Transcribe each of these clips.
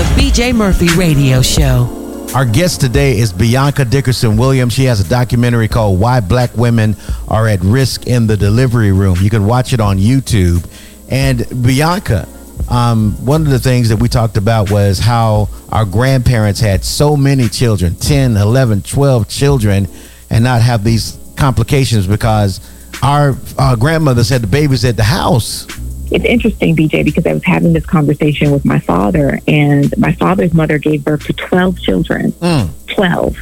BJ Murphy Radio Show. Our guest today is Bianca Dickerson Williams. She has a documentary called Why Black Women Are at Risk in the Delivery Room. You can watch it on YouTube. And Bianca, one of the things that we talked about was how our grandparents had so many children, 10, 11, 12 children, and not have these complications because our grandmothers had the babies at the house. It's interesting, BJ, because I was having this conversation with my father, and my father's mother gave birth to 12 children. 12.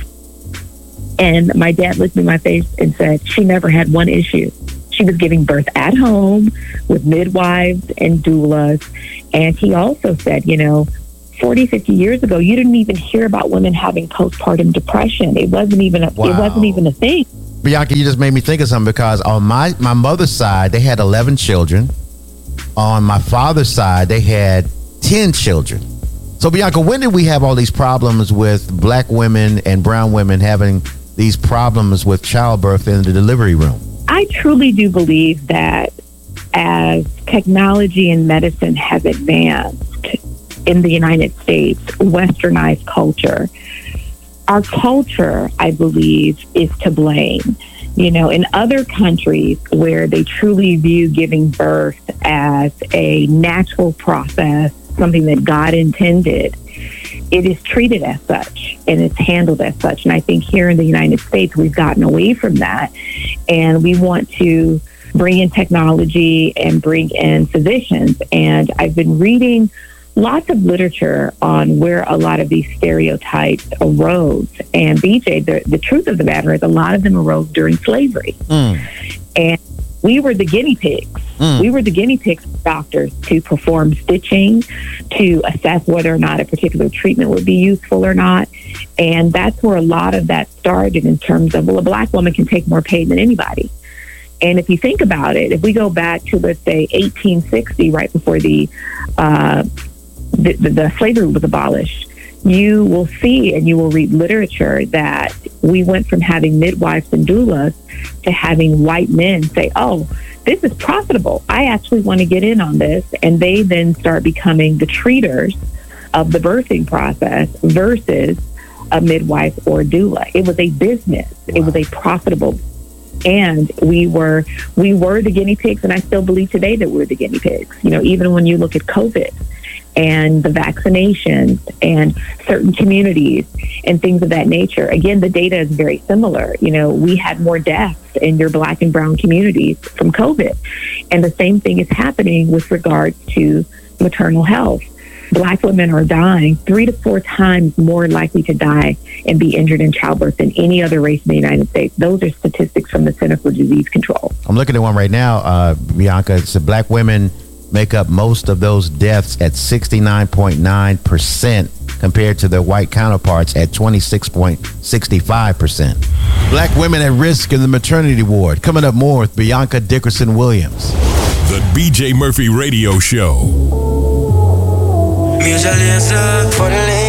And my dad looked me in my face and said she never had one issue. She was giving birth at home with midwives and doulas. And he also said, 40, 50 years ago, you didn't even hear about women having postpartum depression. It wasn't even a thing. Bianca, you just made me think of something because on my mother's side, they had 11 children. On my father's side, they had 10 children. So, Bianca, when did we have all these problems with black women and brown women having these problems with childbirth in the delivery room? I truly do believe that as technology and medicine has advanced in the United States, westernized culture, our culture, I believe, is to blame. In other countries where they truly view giving birth as a natural process, something that God intended, it is treated as such and it's handled as such. And I think here in the United States, we've gotten away from that. And we want to bring in technology and bring in physicians. And I've been reading lots of literature on where a lot of these stereotypes arose. And BJ, the truth of the matter is a lot of them arose during slavery. And we were the guinea pigs. We were the guinea pigs for doctors to perform stitching, to assess whether or not a particular treatment would be useful or not. And that's where a lot of that started in terms of, a black woman can take more pain than anybody. And if you think about it, if we go back to, let's say, 1860, right before the slavery was abolished, you will see and you will read literature that we went from having midwives and doulas to having white men say, oh, this is profitable. I actually want to get in on this. And they then start becoming the treaters of the birthing process versus a midwife or a doula. It was a business. Wow. It was a profitable. And we were the guinea pigs. And I still believe today that we're the guinea pigs. Even when you look at COVID and the vaccinations and certain communities and things of that nature. Again, the data is very similar. We had more deaths in your black and brown communities from COVID. And the same thing is happening with regards to maternal health. Black women are dying 3 to 4 times more likely to die and be injured in childbirth than any other race in the United States. Those are statistics from the Center for Disease Control. I'm looking at one right now, Bianca. It's black women make up most of those deaths at 69.9% compared to their white counterparts at 26.65%. Black women at risk in the maternity ward. Coming up more with Bianca Dickerson Williams. The BJ Murphy Radio Show. Mutual answer for the